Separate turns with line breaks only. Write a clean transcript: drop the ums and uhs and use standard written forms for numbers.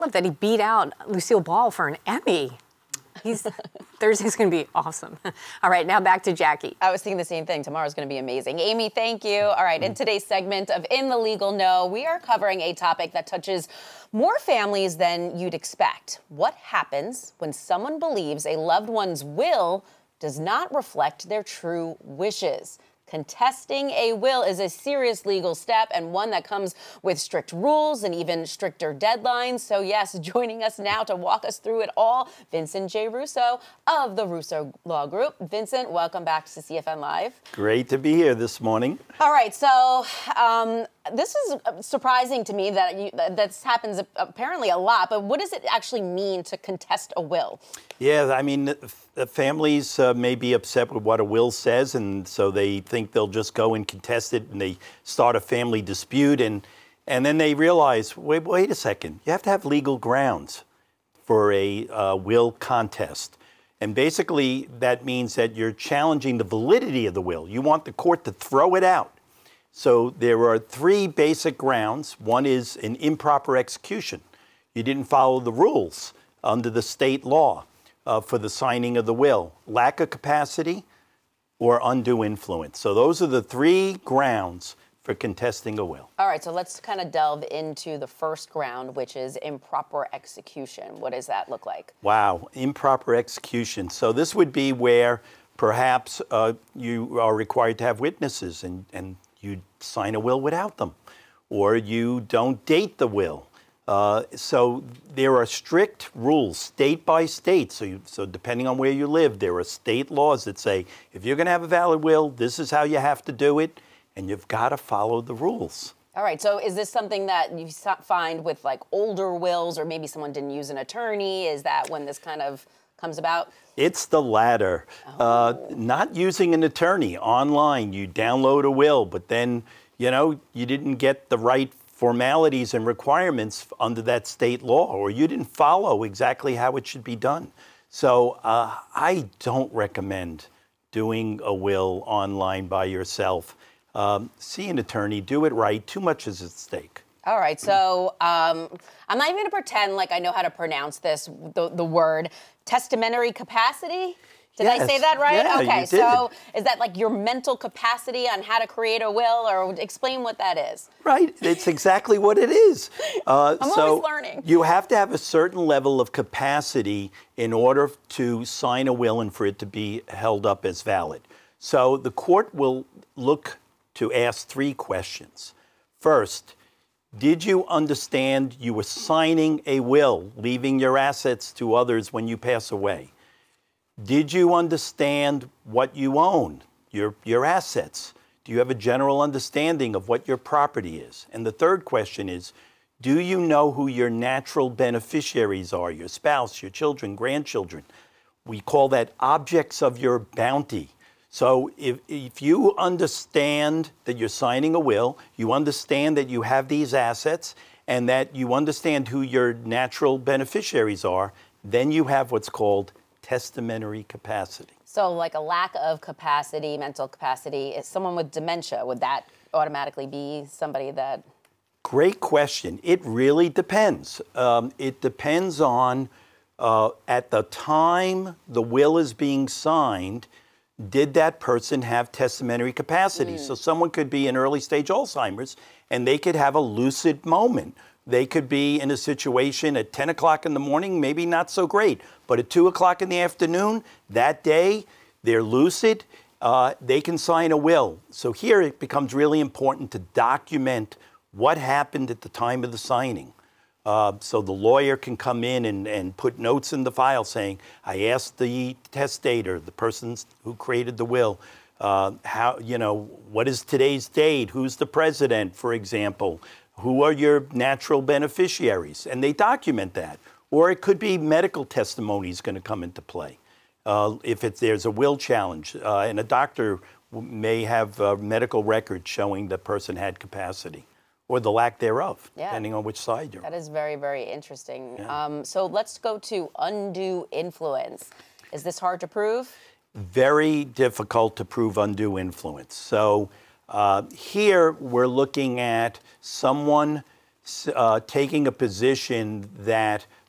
Love that he beat out Lucille Ball for an Emmy. Thursday's going to be awesome. All right, now back to Jackie.
I was thinking the same thing. Tomorrow's going to be amazing. Amy, thank you. All right, in today's segment of In the Legal Know, we are covering a topic that touches more families than you'd expect. What happens when someone believes a loved one's will does not reflect their true wishes? Contesting a will is a serious legal step and one that comes with strict rules and even stricter deadlines. So yes, joining us now to walk us through it all, Vincent J. Russo of the Russo Law Group. Vincent, welcome back to CFN Live.
Great to be here this morning.
All right, so this is surprising to me that this happens apparently a lot, but what does it actually mean to contest a will?
Yeah, I mean, the families may be upset with what a will says, and so they think they'll just go and contest it, and they start a family dispute, and then they realize, wait a second, you have to have legal grounds for a will contest. And basically, that means that you're challenging the validity of the will. You want the court to throw it out. So there are three basic grounds. One is an improper execution. You didn't follow the rules under the state law for the signing of the will. Lack of capacity or undue influence. So those are the three grounds for contesting a will.
All right, so let's kind of delve into the first ground, which is improper execution. What does that look like?
Wow, improper execution. So this would be where perhaps you are required to have witnesses and you sign a will without them, or you don't date the will. So there are strict rules, state by state. So depending on where you live, there are state laws that say, if you're going to have a valid will, this is how you have to do it, and you've got to follow the rules.
All right, so is this something that you find with like older wills, or maybe someone didn't use an attorney? Is that when this kind of comes about?
It's the latter. Not using an attorney online. You download a will, but then, you didn't get the right formalities and requirements under that state law, or you didn't follow exactly how it should be done. So I don't recommend doing a will online by yourself. See an attorney, do it right. Too much is at stake.
All right, so I'm not even going to pretend like I know how to pronounce this, the word testamentary capacity. Did I say that right?
Yeah,
okay,
you did.
So is that like your mental capacity on how to create a will, or explain what that is?
Right, it's exactly what it is.
I'm always learning.
You have to have a certain level of capacity in order to sign a will and for it to be held up as valid. So the court will look to ask three questions. First, did you understand you were signing a will, leaving your assets to others when you pass away? Did you understand what you own, your assets? Do you have a general understanding of what your property is? And the third question is, do you know who your natural beneficiaries are, your spouse, your children, grandchildren? We call that objects of your bounty. So if you understand that you're signing a will, you understand that you have these assets, and that you understand who your natural beneficiaries are, then you have what's called testamentary capacity.
So like a lack of capacity, mental capacity, is someone with dementia, would that automatically be somebody that?
Great question. It really depends. It depends on, at the time the will is being signed, did that person have testamentary capacity? So someone could be in early stage Alzheimer's and they could have a lucid moment. They could be in a situation at 10 o'clock in the morning, maybe not so great, but at 2 o'clock in the afternoon, that day, they're lucid, they can sign a will. So here it becomes really important to document what happened at the time of the signing. So the lawyer can come in and put notes in the file saying, I asked the testator, the person who created the will, what is today's date? Who's the president, for example? Who are your natural beneficiaries? And they document that. Or it could be medical testimony is going to come into play. If there's a will challenge, and a doctor may have medical records showing the person had capacity, or the lack thereof, depending on which side you're on.
That is very, very interesting.
Yeah.
So let's go to undue influence. Is this hard to prove?
Very difficult to prove undue influence. So here we're looking at someone taking a position that